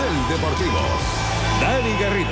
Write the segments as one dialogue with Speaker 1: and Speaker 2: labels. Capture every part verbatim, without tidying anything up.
Speaker 1: Carrusel Deportivo. Dani Garrido.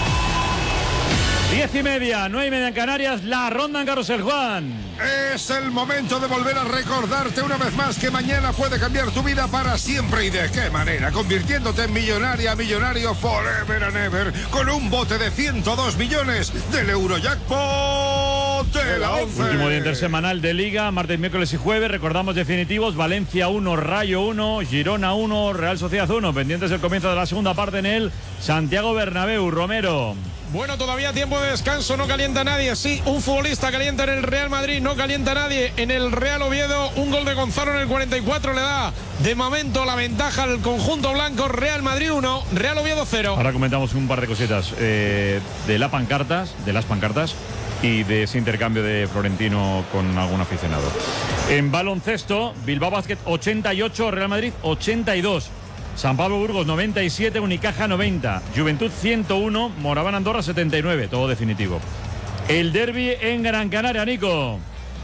Speaker 2: Diez y media, nueve y media en Canarias, la ronda en Carrusel, Juan.
Speaker 3: Es el momento de volver a recordarte una vez más que mañana puede cambiar tu vida para siempre. ¿Y de qué manera? Convirtiéndote en millonaria, millonario forever and ever, con un bote de ciento dos millones del Eurojackpot de la once.
Speaker 2: Último día intersemanal de Liga, martes, miércoles y jueves. Recordamos definitivos: Valencia uno, Rayo uno, Girona uno, Real Sociedad uno. Pendientes del comienzo de la segunda parte en el Santiago Bernabéu. Romero.
Speaker 4: Bueno, todavía tiempo de descanso, no calienta nadie. Sí, un futbolista calienta en el Real Madrid, no calienta nadie en el Real Oviedo. Un gol de Gonzalo en el cuarenta y cuatro le da de momento la ventaja al conjunto blanco. Real Madrid uno, Real Oviedo cero.
Speaker 2: Ahora comentamos un par de cositas eh, de las pancartas, de las pancartas y de ese intercambio de Florentino con algún aficionado. En baloncesto, Bilbao Basket ochenta y ocho, Real Madrid ochenta y dos. San Pablo Burgos noventa y siete, Unicaja noventa, Juventud ciento uno, Moraván Andorra setenta y nueve, todo definitivo. El derbi en Gran Canaria, Nico.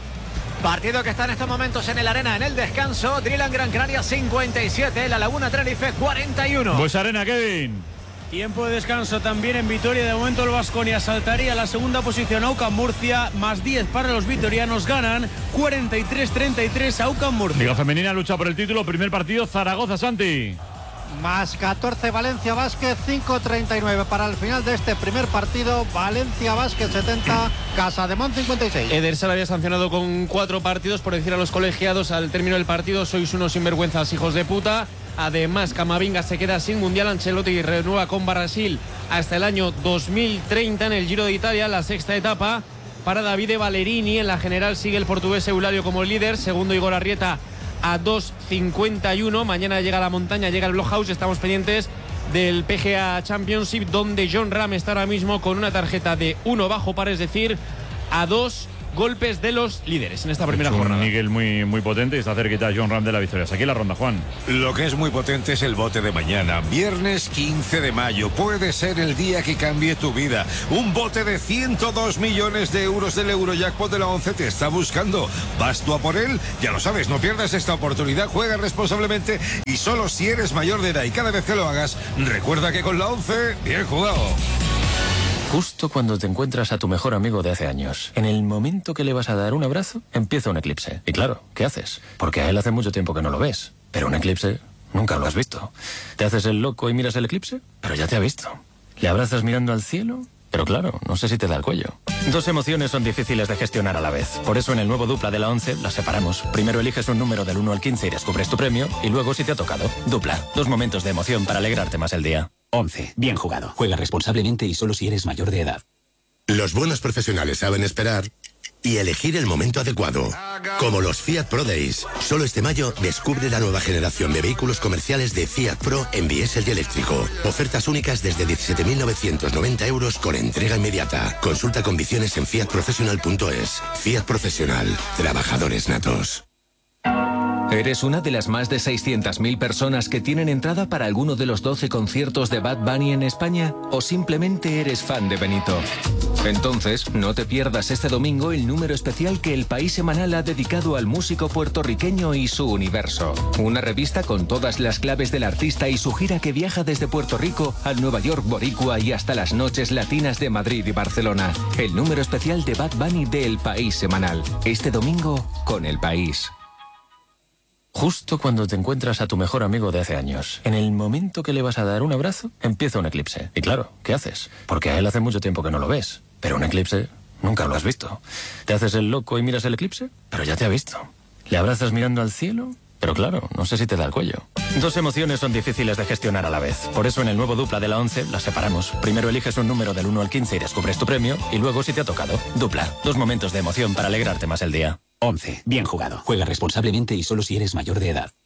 Speaker 5: Partido que está en estos momentos en el Arena, en el descanso. Drilan Gran Canaria cincuenta y siete, La Laguna Tenerife cuarenta y uno.
Speaker 2: Pues Arena, Kevin.
Speaker 6: Tiempo de descanso también en Vitoria. De momento el Baskonia saltaría a la segunda posición. Aucán Murcia, más diez para los vitorianos. Ganan cuarenta y tres treinta y tres Aucán Murcia.
Speaker 2: Liga Femenina lucha por el título. Primer partido, Zaragoza, Santi.
Speaker 7: Más catorce Valencia Basket, cinco treinta y nueve para el final de este primer partido. Valencia Basket setenta, Casademont cincuenta y seis.
Speaker 8: Eder Sala había sancionado con cuatro partidos por decir a los colegiados al término del partido: sois unos sinvergüenzas, hijos de puta. Además, Camavinga se queda sin Mundial. Ancelotti renueva con Brasil hasta el año dos mil treinta en el Giro de Italia, la sexta etapa para Davide Ballerini. En la general sigue el portugués Eulario como líder, segundo Igor Arrieta a dos cincuenta y uno. Mañana llega la montaña, llega el Blockhouse. Estamos pendientes del P G A Championship, donde John Ram está ahora mismo con una tarjeta de uno bajo par, es decir, a dos golpes de los líderes en esta primera
Speaker 2: un
Speaker 8: jornada.
Speaker 2: Miguel muy, muy potente y está cerquita John Ram de la victoria. Aquí la ronda, Juan.
Speaker 3: Lo que es muy potente es el bote de mañana, viernes quince de mayo. Puede ser el día que cambie tu vida. Un bote de ciento dos millones de euros del Eurojackpot de la once te está buscando. ¿Vas tú a por él? Ya lo sabes, no pierdas esta oportunidad. Juega responsablemente y solo si eres mayor de edad. Y cada vez que lo hagas, recuerda que con la once, bien jugado.
Speaker 9: Justo cuando te encuentras a tu mejor amigo de hace años, en el momento que le vas a dar un abrazo, empieza un eclipse. Y claro, ¿qué haces? Porque a él hace mucho tiempo que no lo ves. Pero un eclipse nunca lo has visto. ¿Te haces el loco y miras el eclipse? Pero ya te ha visto. ¿Le abrazas mirando al cielo? Pero claro, no sé si te da el cuello. Dos emociones son difíciles de gestionar a la vez. Por eso en el nuevo Dupla de la once las separamos. Primero eliges un número del uno al quince y descubres tu premio. Y luego si te ha tocado. Dupla. Dos momentos de emoción para alegrarte más el día.
Speaker 10: once. Bien jugado. Juega responsablemente y solo si eres mayor de edad.
Speaker 11: Los buenos profesionales saben esperar y elegir el momento adecuado. Como los Fiat Pro Days. Solo este mayo descubre la nueva generación de vehículos comerciales de Fiat Pro en diésel y eléctrico. Ofertas únicas desde diecisiete mil novecientos noventa euros con entrega inmediata. Consulta condiciones en fiat professional punto es. Fiat Profesional. Trabajadores natos.
Speaker 12: ¿Eres una de las más de seiscientas mil personas que tienen entrada para alguno de los doce conciertos de Bad Bunny en España? ¿O simplemente eres fan de Benito? Entonces, no te pierdas este domingo el número especial que El País Semanal ha dedicado al músico puertorriqueño y su universo. Una revista con todas las claves del artista y su gira que viaja desde Puerto Rico al Nueva York boricua y hasta las noches latinas de Madrid y Barcelona. El número especial de Bad Bunny de El País Semanal. Este domingo con El País.
Speaker 9: Justo cuando te encuentras a tu mejor amigo de hace años, en el momento que le vas a dar un abrazo, empieza un eclipse. Y claro, ¿qué haces? Porque a él hace mucho tiempo que no lo ves. Pero un eclipse nunca lo has visto. ¿Te haces el loco y miras el eclipse? Pero ya te ha visto. ¿Le abrazas mirando al cielo? Pero claro, no sé si te da el cuello. Dos emociones son difíciles de gestionar a la vez. Por eso en el nuevo Dupla de la once las separamos. Primero eliges un número del uno al quince y descubres tu premio. Y luego si te ha tocado. Dupla. Dos momentos de emoción para alegrarte más el día.
Speaker 10: once. Bien jugado. Juega responsablemente y solo si eres mayor de edad.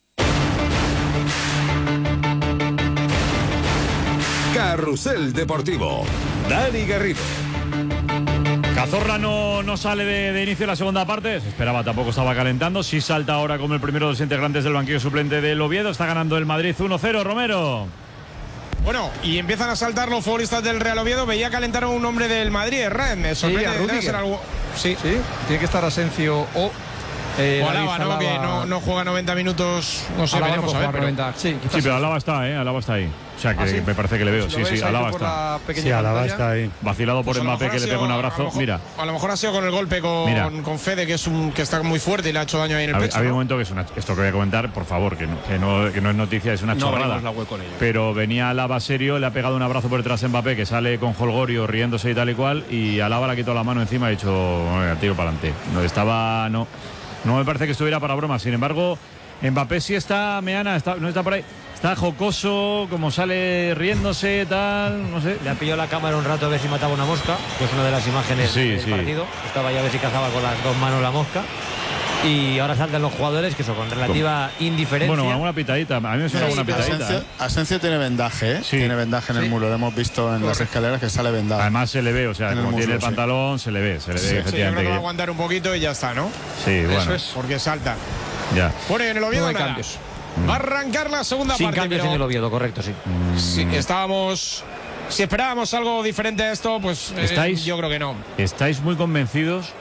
Speaker 1: Carrusel Deportivo. Dani Garrido.
Speaker 2: Cazorla no, no sale de, de inicio de la segunda parte. Se esperaba, tampoco estaba calentando. Sí salta ahora como el primero de los integrantes del banquillo suplente del Oviedo. Está ganando el Madrid uno cero, Romero.
Speaker 4: Bueno, y empiezan a saltar los futbolistas del Real Oviedo. Veía calentar a un hombre del Madrid, Ren. Me sorprende.
Speaker 13: Sí,
Speaker 4: debe ser algo...
Speaker 13: sí. sí, tiene que estar Asencio o Eh,
Speaker 4: o Alaba, ¿no? Alaba... Que no, no juega noventa minutos. No sé,
Speaker 13: Alaba
Speaker 4: veremos
Speaker 13: no
Speaker 4: a ver.
Speaker 13: Pero... noventa. Sí,
Speaker 2: sí, pero Alaba está, ¿eh? Alaba está ahí. O sea, que ¿Ah, sí? me parece que le veo. Sí, sí, Alaba está.
Speaker 14: Sí, Alaba está ahí.
Speaker 2: Vacilado por pues Mbappé, que le pega un abrazo.
Speaker 4: A mejor,
Speaker 2: Mira.
Speaker 4: A lo mejor ha sido con el golpe con, con Fede, que es un que está muy fuerte y le ha hecho daño ahí en el
Speaker 2: ha,
Speaker 4: pecho.
Speaker 2: Había
Speaker 4: ¿no?
Speaker 2: un momento que es una, esto que voy a comentar, por favor, que no, que no, que no es noticia, es una chorrada.
Speaker 8: No, la web con ello.
Speaker 2: Pero venía Alaba serio, le ha pegado un abrazo por detrás a Mbappé, que sale con Holgorio riéndose y tal y cual, y Alaba le ha quitado la mano encima y ha dicho, tiro para adelante. No estaba, no, no me parece que estuviera para broma. Sin embargo, Mbappé sí está, Meana, está, no está por ahí. Está jocoso, como sale riéndose, tal, no sé.
Speaker 15: Le ha pillado la cámara un rato a ver si mataba una mosca, que es una de las imágenes
Speaker 2: sí,
Speaker 15: del
Speaker 2: sí.
Speaker 15: partido. Estaba ya a ver si cazaba con las dos manos la mosca. Y ahora saltan los jugadores, que son con relativa ¿Cómo? indiferencia.
Speaker 2: Bueno, alguna pitadita. A mí me suena
Speaker 14: sí,
Speaker 2: alguna pitadita.
Speaker 14: Asensio,
Speaker 2: ¿eh?
Speaker 14: Asensio tiene vendaje, ¿eh?
Speaker 2: Sí.
Speaker 14: Tiene vendaje en el
Speaker 2: sí.
Speaker 14: muro. Lo hemos visto en Correcto. las escaleras que sale vendaje.
Speaker 2: Además se le ve, o sea, como
Speaker 14: el
Speaker 2: tiene
Speaker 14: muslo,
Speaker 2: el pantalón, sí. se le ve, se le ve.
Speaker 4: Sí,
Speaker 2: efectivamente.
Speaker 4: sí, yo creo que va a aguantar un poquito y ya está, ¿no?
Speaker 2: Sí, bueno.
Speaker 4: Eso es, porque salta.
Speaker 2: Ya.
Speaker 4: Bueno, en el Oviedo
Speaker 15: no
Speaker 4: nada.
Speaker 15: cambios.
Speaker 4: Va a arrancar la segunda
Speaker 15: Sin
Speaker 4: parte.
Speaker 15: Sin cambios
Speaker 4: pero...
Speaker 15: en el Oviedo, correcto, sí.
Speaker 4: sí. Estábamos... Si esperábamos algo diferente a esto, pues
Speaker 2: ¿Estáis,
Speaker 4: eh, yo creo que no.
Speaker 2: ¿Estáis muy convencidos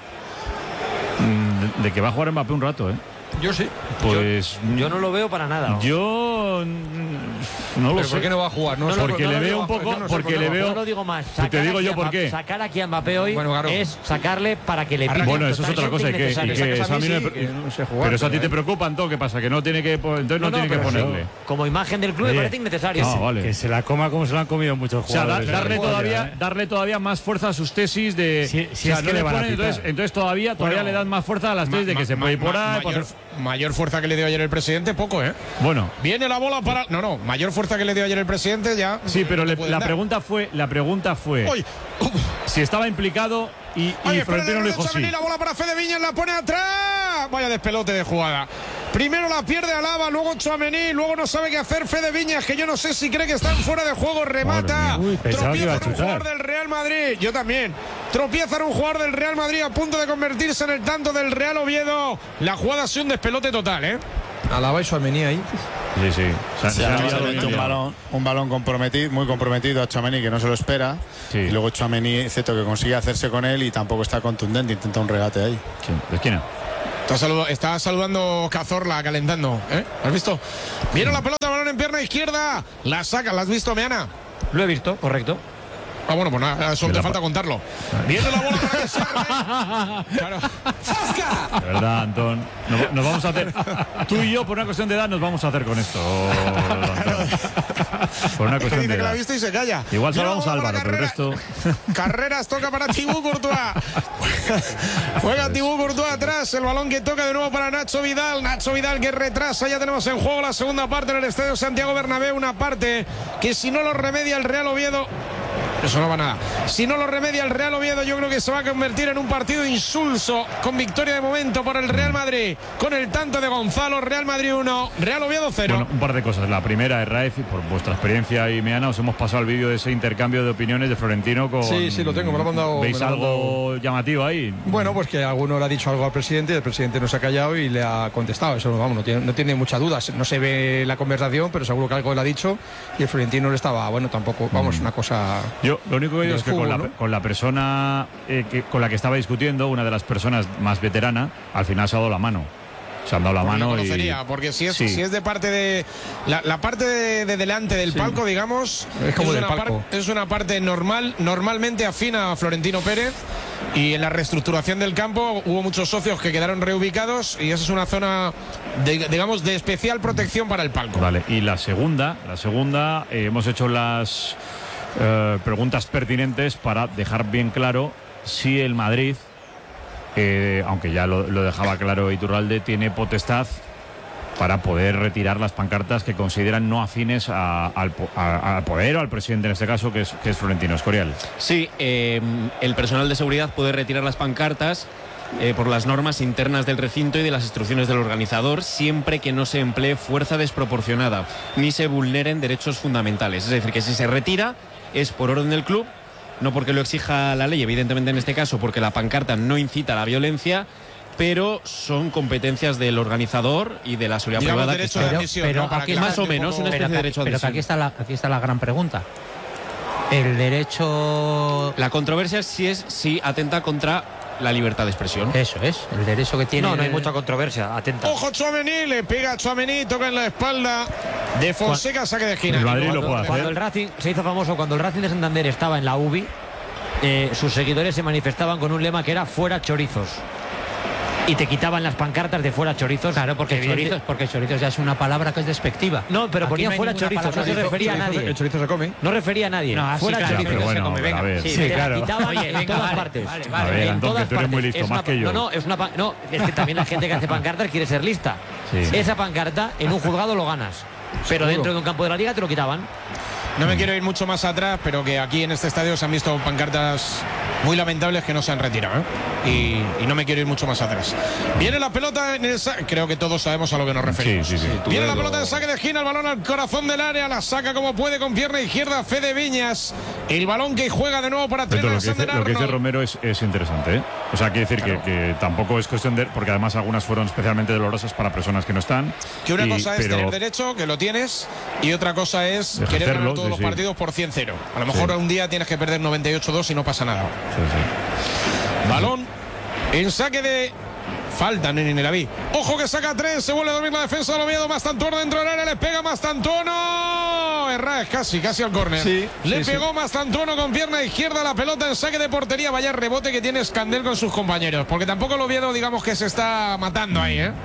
Speaker 2: de, de que va a jugar Mbappé un rato, eh?
Speaker 15: Yo sí.
Speaker 2: Pues
Speaker 15: yo, yo no lo veo para nada. ¿no?
Speaker 2: Yo no lo
Speaker 13: ¿Pero
Speaker 2: sé.
Speaker 13: ¿Por qué no va a jugar? No,
Speaker 2: no,
Speaker 13: no
Speaker 2: porque
Speaker 13: no,
Speaker 2: le
Speaker 13: no,
Speaker 2: veo
Speaker 13: no,
Speaker 2: un poco,
Speaker 13: no
Speaker 2: porque le veo.
Speaker 15: No lo digo más.
Speaker 2: Te digo yo por qué.
Speaker 15: Sacar aquí a Mbappé hoy
Speaker 13: bueno, claro.
Speaker 15: es sacarle para que le pille.
Speaker 2: Bueno, eso es otra cosa. Y que, y que eso a mí
Speaker 13: sí,
Speaker 2: me,
Speaker 13: que no sé jugar,
Speaker 2: pero eso a ti
Speaker 13: pero,
Speaker 2: te preocupa, entonces, ¿qué pasa? Que no tiene que, entonces no,
Speaker 15: no,
Speaker 2: tiene que ponerle.
Speaker 15: Como imagen del club
Speaker 14: Oye,
Speaker 15: me parece innecesario.
Speaker 2: Ah, vale.
Speaker 14: Que se la coma como se la han comido muchos jugadores.
Speaker 2: O sea, da, darle, todavía, ¿eh? darle todavía más fuerza a sus tesis de.
Speaker 14: Si, si
Speaker 2: o sea,
Speaker 14: es
Speaker 2: no
Speaker 14: que
Speaker 2: le
Speaker 14: le van
Speaker 2: ponen,
Speaker 14: a
Speaker 2: entonces, entonces todavía, todavía
Speaker 4: bueno,
Speaker 2: le dan más fuerza a las tesis de que se puede ir por ahí.
Speaker 4: Mayor, mayor fuerza que le dio ayer el presidente, poco, ¿eh?
Speaker 2: Bueno.
Speaker 4: Viene la bola para. No, no, mayor fuerza que le dio ayer el presidente ya.
Speaker 2: Sí, pero le, la
Speaker 4: dar.
Speaker 2: pregunta fue, la pregunta fue
Speaker 4: Uy.
Speaker 2: si estaba implicado y, y
Speaker 4: Ay,
Speaker 2: Florentino le dijo sí.
Speaker 4: La bola para Fede Viñas, la pone atrás. Vaya despelote de jugada. Primero la pierde Alaba, luego Tchouaméni, luego no sabe qué hacer Fede Viñas, que yo no sé si cree que están fuera de juego, remata.
Speaker 14: Uy,
Speaker 4: tropieza en un jugador del Real Madrid. Yo también. Tropieza en un jugador del Real Madrid a punto de convertirse en el tanto del Real Oviedo. La jugada ha sido un despelote total, ¿eh?
Speaker 13: Alaba y Tchouaméni ahí.
Speaker 2: Sí, sí.
Speaker 14: Se, se, se ha metido un balón, un balón comprometido, muy comprometido a Tchouaméni, que no se lo espera. Sí. Y luego Tchouaméni, excepto que consigue hacerse con él y tampoco está contundente, intenta un regate ahí.
Speaker 2: Sí, de esquina.
Speaker 4: Está, saludo, está saludando Cazorla, calentando. ¿Eh? ¿Has visto? Viene la pelota, balón en pierna izquierda. La saca, ¿la has visto, Meana?
Speaker 15: Lo he visto, correcto.
Speaker 4: Ah, bueno, pues nada, solo te falta contarlo. Viene la bola para que se claro.
Speaker 2: De verdad, Antón. Nos, nos vamos a hacer. Tú y yo, por una cuestión de edad, nos vamos a hacer con esto. Antón. Por una cuestión de edad.
Speaker 4: Que la viste y se calla.
Speaker 2: Igual salvamos a Álvaro, pero el resto.
Speaker 4: Carreras toca para Thibaut Courtois. Juega Thibaut Courtois atrás. El balón que toca de nuevo para Nacho Vidal. Nacho Vidal que retrasa. Ya tenemos en juego la segunda parte en el Estadio Santiago Bernabéu. Una parte que si no lo remedia el Real Oviedo. Eso no va nada. Si no lo remedia el Real Oviedo, yo creo que se va a convertir en un partido insulso, con victoria de momento por el Real Madrid, con el tanto de Gonzalo. Real Madrid uno, Real Oviedo cero.
Speaker 2: Bueno, un par de cosas. La primera, Raez, por vuestra experiencia y Meana, os hemos pasado el vídeo de ese intercambio de opiniones de Florentino con.
Speaker 13: Sí, sí, lo tengo, me lo ha mandado.
Speaker 2: ¿Veis
Speaker 13: me lo
Speaker 2: algo
Speaker 13: mandado...
Speaker 2: llamativo ahí?
Speaker 13: Bueno, pues que alguno le ha dicho algo al presidente y el presidente no se ha callado y le ha contestado. Eso vamos, no tiene, no tiene mucha duda. No se ve la conversación, pero seguro que algo le ha dicho y el Florentino le estaba, bueno, tampoco, vamos, mm. una cosa.
Speaker 2: Yo lo único que digo es que
Speaker 13: fútbol,
Speaker 2: con, la,
Speaker 13: ¿no?
Speaker 2: con la persona eh, que, con la que estaba discutiendo, una de las personas más veterana, al final se ha dado la mano. Se han dado la
Speaker 4: porque
Speaker 2: mano
Speaker 4: conocería,
Speaker 2: y.
Speaker 4: Porque si es,
Speaker 2: sí.
Speaker 4: si es de parte de. La, la parte de, de delante del sí. palco, digamos.
Speaker 13: Es como
Speaker 4: es
Speaker 13: del
Speaker 4: una
Speaker 13: palco.
Speaker 4: Par, es una parte normal, normalmente afina a Florentino Pérez. Y en la reestructuración del campo hubo muchos socios que quedaron reubicados. Y esa es una zona, de, digamos, de especial protección para el palco.
Speaker 2: Vale, y la segunda, la segunda, eh, hemos hecho las. Eh, preguntas pertinentes para dejar bien claro si el Madrid, eh, aunque ya lo, lo dejaba claro Iturralde, tiene potestad para poder retirar las pancartas que consideran no afines a, al, a, al poder o al presidente, en este caso, que es, que es Florentino Escorial.
Speaker 8: Sí, eh, el personal de seguridad puede retirar las pancartas Eh, por las normas internas del recinto y de las instrucciones del organizador, siempre que no se emplee fuerza desproporcionada ni se vulneren derechos fundamentales. Es decir, que si se retira es por orden del club, no porque lo exija la ley, evidentemente en este caso porque la pancarta no incita a la violencia, pero son competencias del organizador y de la seguridad
Speaker 4: digamos
Speaker 8: privada.
Speaker 4: Derecho
Speaker 8: que
Speaker 4: de admisión,
Speaker 15: pero,
Speaker 4: ¿no?
Speaker 15: pero aquí
Speaker 8: más o menos una especie
Speaker 15: pero,
Speaker 8: de derecho de
Speaker 15: pero
Speaker 8: admisión.
Speaker 15: aquí está la aquí está la gran pregunta. El derecho.
Speaker 8: La controversia sí es si atenta contra la libertad de expresión.
Speaker 15: Eso es, el derecho que tiene. No, no hay mucha controversia, atenta.
Speaker 4: Ojo Tchouaméni, le pega a Tchouaméni, toca en la espalda de Fonseca, saque de esquina.
Speaker 2: El Madrid
Speaker 15: cuando,
Speaker 2: lo puede hacer.
Speaker 15: Cuando el Racing se hizo famoso, cuando el Racing de Santander estaba en la U B I, eh, sus seguidores se manifestaban con un lema que era fuera chorizos. Y te quitaban las pancartas de fuera chorizos.
Speaker 16: Claro, porque evidente... chorizos, porque chorizos ya es una palabra que es despectiva.
Speaker 15: No, pero ponía no fuera chorizos, no se refería a nadie.
Speaker 13: El chorizo se come.
Speaker 15: No refería a nadie.
Speaker 16: No,
Speaker 15: fuera
Speaker 16: claro,
Speaker 15: chorizos.
Speaker 2: Pero bueno,
Speaker 15: se come, venga.
Speaker 2: a ver.
Speaker 15: Sí,
Speaker 2: Sí,
Speaker 15: te
Speaker 2: claro.
Speaker 15: la quitaban
Speaker 16: Oye,
Speaker 15: en
Speaker 16: venga,
Speaker 15: todas
Speaker 16: vale,
Speaker 15: partes.
Speaker 16: vale,
Speaker 2: vale. A ver,
Speaker 15: en
Speaker 2: Antón,
Speaker 15: todas
Speaker 2: que tú eres
Speaker 15: partes.
Speaker 2: muy listo,
Speaker 15: Es
Speaker 2: más
Speaker 15: una,
Speaker 2: que yo.
Speaker 15: No, no, es una no, es que también la gente que hace pancartas quiere ser lista.
Speaker 2: Sí.
Speaker 15: Esa pancarta en un juzgado lo ganas, pero dentro de un campo de la liga te lo quitaban.
Speaker 4: No me quiero ir mucho más atrás, pero que aquí en este estadio se han visto pancartas muy lamentables que no se han retirado, ¿eh? y, y no me quiero ir mucho más atrás. Viene la pelota en el saque, creo que todos sabemos a lo que nos referimos.
Speaker 2: Sí, sí, sí.
Speaker 4: Viene la pelota en saque de esquina, el balón al corazón del área, la saca como puede con pierna izquierda Fede Viñas. El balón que juega de nuevo para
Speaker 2: Pero
Speaker 4: Trent
Speaker 2: lo, que dice, lo que dice Romero es, es interesante, ¿eh? O sea, quiere decir claro. que, que tampoco es cuestión de... Porque además algunas fueron especialmente dolorosas para personas que no están.
Speaker 4: Que una
Speaker 2: y,
Speaker 4: cosa es
Speaker 2: pero...
Speaker 4: tener derecho, que lo tienes, y otra cosa es
Speaker 2: Ejercerlo,
Speaker 4: querer ganar todos
Speaker 2: sí,
Speaker 4: los
Speaker 2: sí.
Speaker 4: partidos por cien cero. A lo mejor
Speaker 2: Sí.
Speaker 4: un día tienes que perder noventa y ocho dos y no pasa nada.
Speaker 2: Sí, sí.
Speaker 4: Balón en saque de... Falta en el Aví. Ojo que saca tres, se vuelve a dormir la defensa de Oviedo. Mastantuono dentro del área, le pega Mastantuono. Erra, es casi, casi al córner.
Speaker 13: Sí,
Speaker 4: le
Speaker 13: sí,
Speaker 4: pegó
Speaker 13: sí.
Speaker 4: Mastantuono con pierna izquierda la pelota en saque de portería. Vaya rebote que tiene Escandel con sus compañeros. Porque tampoco el Oviedo, digamos que se está matando ahí, ¿eh?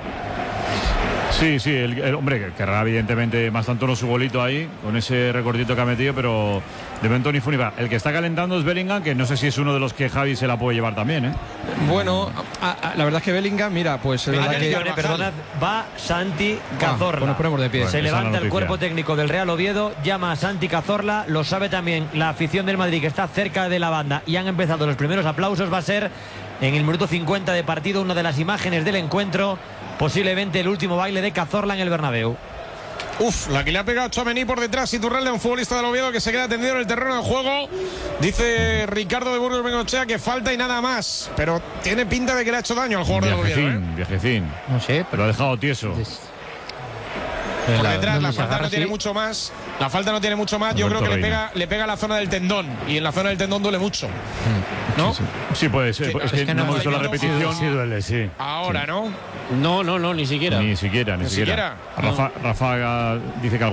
Speaker 2: Sí, sí, el, el hombre querrá evidentemente Mastantuono su golito ahí, con ese recortito que ha metido, pero de momento ni funiva. El que está calentando es Bellingham, que no sé si es uno de los que Javi se la puede llevar también, ¿eh?
Speaker 13: Bueno, a, a, la verdad es que Bellingham, mira, pues es verdad que...
Speaker 15: Atención, eh, perdonad, va Santi Cazorla.
Speaker 13: pues nos ponemos de pie.
Speaker 15: Se
Speaker 2: Bueno,
Speaker 15: levanta el cuerpo técnico del Real Oviedo, llama a Santi Cazorla, lo sabe también la afición del Madrid que está cerca de la banda y han empezado los primeros aplausos. Va a ser en el minuto cincuenta de partido una de las imágenes del encuentro, posiblemente el último baile de Cazorla en el Bernabéu.
Speaker 4: Uf, la que le ha pegado Tchouaméni por detrás, Iturralde, un futbolista del Oviedo que se queda tendido en el terreno de juego. Dice Ricardo de Burgos Bengochea que falta y nada más, pero tiene pinta de que le ha hecho daño al jugador del Oviedo, ¿eh?
Speaker 2: Viajecín, viajecín.
Speaker 16: No sé,
Speaker 2: Pero lo ha dejado tieso.
Speaker 4: Por
Speaker 16: La-
Speaker 4: detrás,
Speaker 16: donde
Speaker 4: la
Speaker 16: se
Speaker 4: falta
Speaker 16: agarra,
Speaker 4: no tiene
Speaker 16: sí.
Speaker 4: mucho más. La falta no tiene mucho más. Yo
Speaker 2: Alberto
Speaker 4: creo que le
Speaker 2: Reina.
Speaker 4: pega, le pega a la zona del tendón. Y en la zona del tendón duele mucho. ¿No?
Speaker 2: Sí, sí, puede ser.
Speaker 4: Sí,
Speaker 2: es que,
Speaker 4: es que
Speaker 2: no
Speaker 4: no
Speaker 2: hemos visto la
Speaker 4: hay
Speaker 2: repetición.
Speaker 4: minutos.
Speaker 2: Sí, duele, sí.
Speaker 4: Ahora, ¿no?
Speaker 8: No, no, no, ni siquiera.
Speaker 2: Ni siquiera, ni,
Speaker 4: Ni
Speaker 2: siquiera.
Speaker 4: siquiera.
Speaker 2: Rafa, Rafa dice que